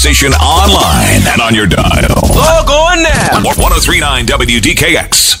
Station online and on your dial. Log on now. 1039 WDKX.